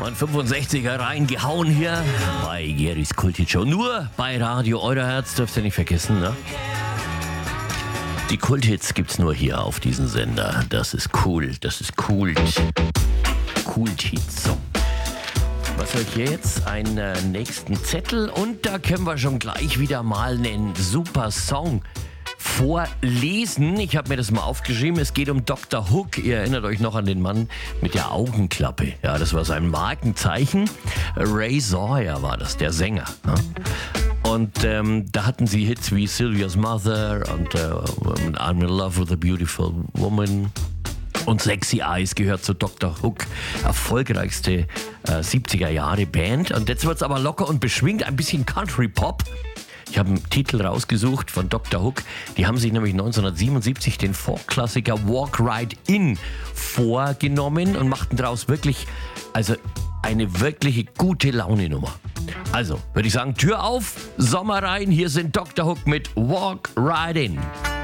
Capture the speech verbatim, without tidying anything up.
fünfundsechziger reingehauen hier bei Gerrys Kulthit Show. Nur bei Radio Euroherz, dürft ihr nicht vergessen, ne? Die Kulthits gibt's nur hier auf diesem Sender. Das ist cool, das ist cool. Kulthits. So. Was soll ich hier jetzt? Einen äh, nächsten Zettel und da können wir schon gleich wieder mal einen super Song vorlesen. Ich habe mir das mal aufgeschrieben. Es geht um Doktor Hook. Ihr erinnert euch noch an den Mann mit der Augenklappe. Ja, das war sein Markenzeichen. Ray Sawyer war das, der Sänger. Ne? Und ähm, da hatten sie Hits wie Sylvia's Mother und äh, I'm in Love with a Beautiful Woman. Und Sexy Eyes gehört zu Doktor Hook, erfolgreichste äh, siebziger Jahre Band. Und jetzt wird es aber locker und beschwingt, ein bisschen Country Pop. Ich habe einen Titel rausgesucht von Doktor Hook. Die haben sich nämlich neunzehnhundertsiebenundsiebzig den Folk-Klassiker Walk Right In vorgenommen und machten daraus wirklich, also eine wirkliche gute Laune-Nummer. Also, würde ich sagen, Tür auf, Sommer rein, hier sind Doktor Hook mit Walk Right In.